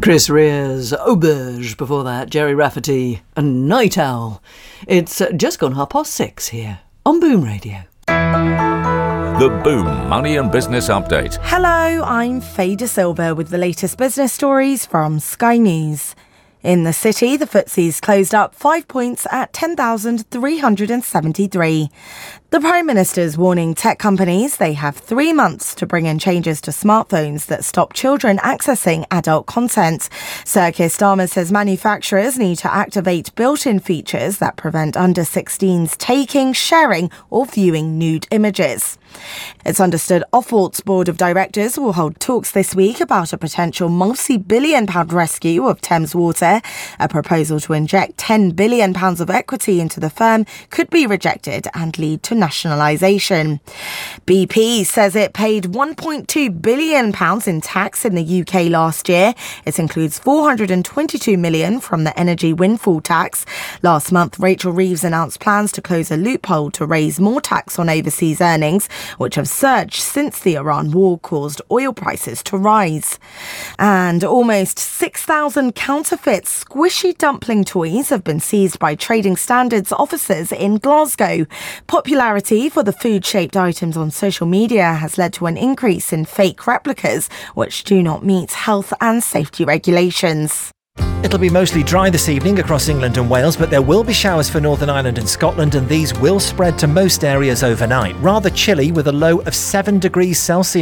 Chris Rere's Auberge, before that Jerry Rafferty and Night Owl. It's just gone 6:30 here on Boom Radio. The Boom Money and Business Update. Hello, I'm Faye De Silva with the latest business stories from Sky News. In the city, the FTSE's closed up 5 points at 10,373. The Prime Minister's warning tech companies they have 3 months to bring in changes to smartphones that stop children accessing adult content. Sir Keir Starmer says manufacturers need to activate built-in features that prevent under-16s taking, sharing or viewing nude images. It's understood Ofwat's board of directors will hold talks this week about a potential multi-billion-pound rescue of Thames Water. A proposal to inject £10 billion of equity into the firm could be rejected and lead to nationalisation. BP says it paid £1.2 billion in tax in the UK last year. It includes £422 million from the energy windfall tax. Last month, Rachel Reeves announced plans to close a loophole to raise more tax on overseas earnings, which have surged since the Iran war caused oil prices to rise. And almost 6,000 counterfeit squishy dumpling toys have been seized by Trading Standards officers in Glasgow. Popularity for the food-shaped items on social media has led to an increase in fake replicas, which do not meet health and safety regulations. It'll be mostly dry this evening across England and Wales, but there will be showers for Northern Ireland and Scotland, and these will spread to most areas overnight. Rather chilly with a low of 7 degrees Celsius.